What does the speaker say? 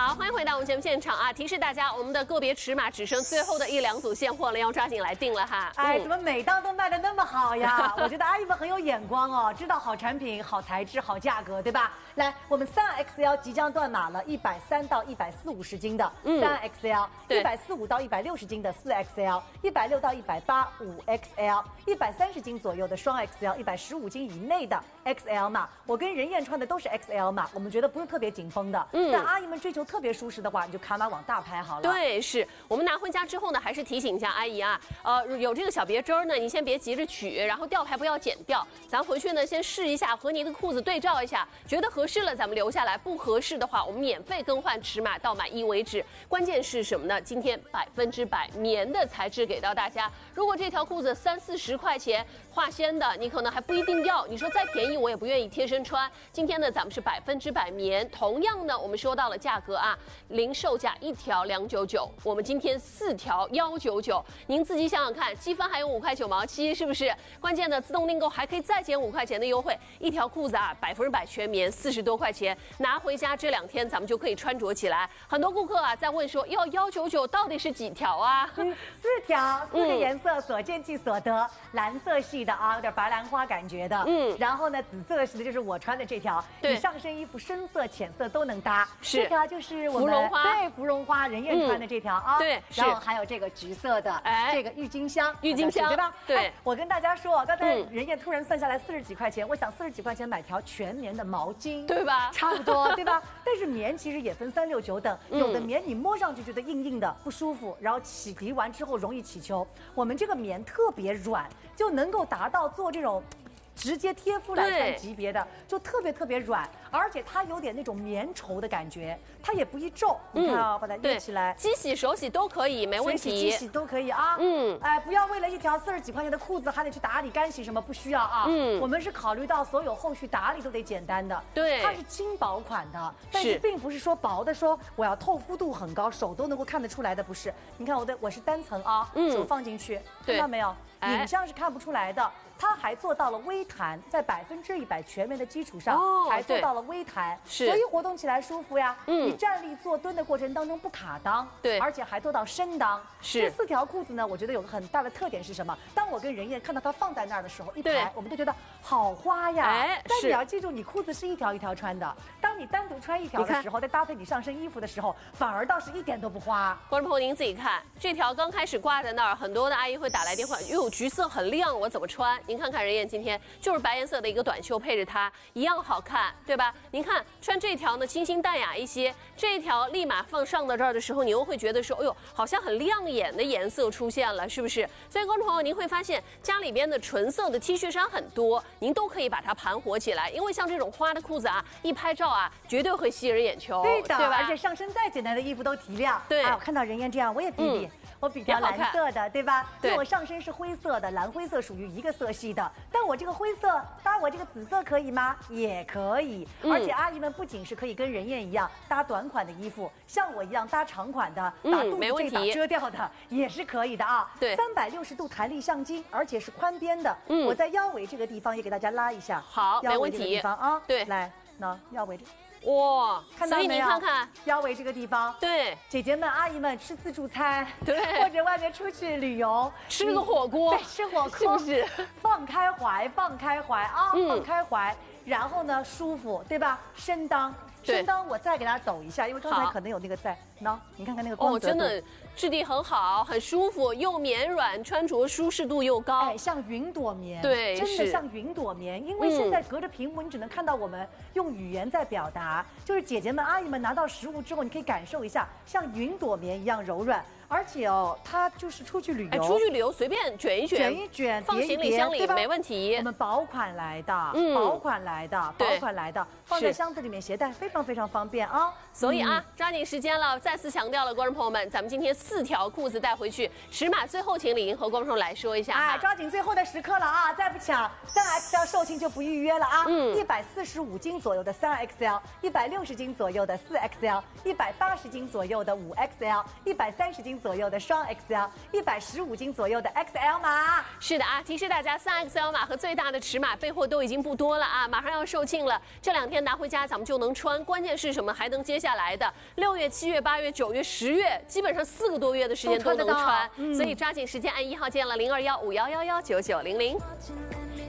好，欢迎回到我们节目现场啊！提示大家，我们的个别尺码只剩最后的1、2组现货了，要抓紧来订了哈。 哎，怎么每档都卖得那么好呀？我觉得阿姨们很有眼光哦，知道好产品、好材质、好价格，对吧？来，我们3XL 即将断码了，130到140-50斤的3XL，145到160斤的4XL，160到180-5XL，130斤左右的双 XL，115斤以内的 XL 码。我跟任燕穿的都是 XL 码，我们觉得不是特别紧绷的。但阿姨们追求特别舒适的话，你就卡码往大拍好了。 对，是我们拿回家之后呢，还是提醒一下阿姨啊，有这个小别针呢，你先别急着取，然后吊牌不要剪掉，咱回去呢先试一下，和您的裤子对照一下，觉得合适了咱们留下来，不合适的话我们免费更换尺码到满意为止。关键是什么呢？今天100%棉的材质给到大家，如果这条裤子30-40块钱化纤的，你可能还不一定要，你说再便宜我也不愿意贴身穿。今天呢咱们是100%棉，同样呢我们说到了价格啊，零售价1条299，我们今天4条199，您自己想想看，积分还有5块9毛7，是不是？关键的自动订购还可以再减5块钱的优惠，一条裤子啊100%全棉，40多块钱，拿回家这2天咱们就可以穿着起来。很多顾客啊在问说，要199到底是几条啊 ？4条，4个颜色，所见即所得，蓝色系的啊，有点白兰花感觉的，然后呢紫色系的就是我穿的这条，你上身衣服深色浅色都能搭。这条就是我们芙蓉花， 对，芙蓉花任燕穿的这条啊， 对， 然后还有这个橘色的，这个郁金香，对吧？ 对， 我跟大家说，刚才任燕突然算下来40几块钱，我想40几块钱买条全棉的毛巾， 对吧？ 差不多，对吧？但是棉其实也分3、6、9等，有的棉你摸上去觉得硬硬的不舒服，然后洗涤完之后容易起球。我们这个棉特别软，就能够达到做这种直接贴肤来穿级别的，就特别软，而且它有点那种棉绸的感觉，它也不易皱。你看啊，把它捏起来， 机洗手洗都可以，没问题。 机洗都可以啊。哎，不要为了一条40几块钱的裤子还得去打理干洗什么，不需要啊。我们是考虑到所有后续打理都得简单的。 对， 它是轻薄款的，但是并不是说薄的说我要透肤度很高，手都能够看得出来的，不是。你看我是单层啊，手放进去，看到没有？影像是看不出来的。它还做到了微弹，在100%全棉的基础上，还做到了微弹，所以活动起来舒服呀。你站立坐蹲的过程当中不卡裆， 对， 而且还做到升裆。这4条裤子呢，我觉得有个很大的特点是什么？当我跟任燕看到它放在那儿的时候，一排我们都觉得好花呀。但你要记住，你裤子是一条一条穿的，当你单独穿1条的时候，再搭配你上身衣服的时候，反而倒是一点都不花。 观众朋友您自己看，这条刚开始挂在那儿，很多的阿姨会打来电话，哟，橘色很亮，我怎么穿？您看看任燕今天就是白颜色的一个短袖，配着它一样好看，对吧？您看穿这条呢清新淡雅一些，这一条立马放上到这儿的时候，你又会觉得说，哎呦，好像很亮眼的颜色出现了，是不是？所以观众朋友您会发现家里边的纯色的 T 恤衫很多，您都可以把它盘活起来，因为像这种花的裤子啊，一拍照啊，绝对会吸人眼球， 对的， 对吧？ 而且上身再简单的衣服都提亮。 对， 我看到任燕这样，我也比。我比条蓝色的，对吧？ 对， 我上身是灰色的，蓝灰色属于一个色系的。但我这个灰色搭我这个紫色可以吗？也可以。而且阿姨们不仅是可以跟任燕一样搭短款的衣服，像我一样搭长款的，把肚子这一把遮掉的也是可以的啊。 对 ，360度弹力上襟，而且是宽边的。我在腰围这个地方也给大家拉一下。 好， 腰围这个地方啊。 对， 来，那腰围这。 哇， 看到没有？ 所以你看看腰围这个地方， 对， 姐姐们、阿姨们吃自助餐， 对， 或者外面出去旅游， 吃个火锅， 对，吃火锅是不是？ 放开怀啊，放开怀，然后呢，舒服，对吧？升裆。升裆我再给大家抖一下，因为刚才可能有那个在，你看看那个光泽度， 真的质地很好，很舒服，又绵软，穿着舒适度又高， 哎，像云朵棉， 对， 真的像云朵棉。因为现在隔着屏幕，你只能看到我们用语言在表达，就是姐姐们、阿姨们拿到实物之后，你可以感受一下，像云朵棉一样柔软。而且哦，它就是出去旅游， 出去旅游随便卷一卷，放行李箱里没问题。 我们薄款来的，薄款来的，放在箱子里面携带非常方便啊。 所以啊，抓紧时间了，再次强调了，观众朋友们，咱们今天4条裤子带回去，尺码最后请李莹和观众来说一下。 哎，抓紧最后的时刻了啊！再不抢，3XL 售罄就不预约了啊！145斤左右的3XL，160斤左右的4XL，180斤左右的5XL，130斤左右的双 XL，115斤左右的 XL 码。 是的啊，提示大家，3XL 码和最大的尺码备货都已经不多了啊，马上要售罄了。这2天拿回家咱们就能穿，关键是什么？还能接下来的6月、7月、8月、9月、10月，基本上4个多月的时间都能穿。所以抓紧时间按1号键了，0215111990。